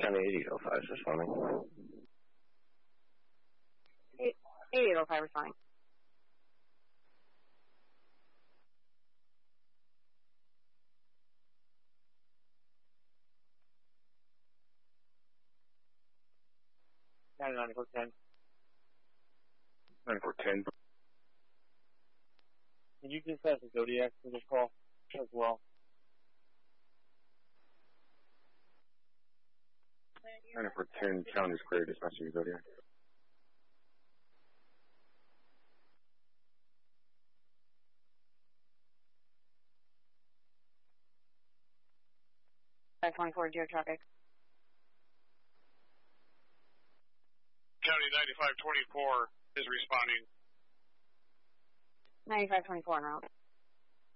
County 8805 is responding. 8805 responding. County 9410. 9410. Can you dispatch the Zodiac for this call as well? 9410, County's clear, dispatching Zodiac. I-24, Geo traffic. County 9524 is responding. 9524 en route.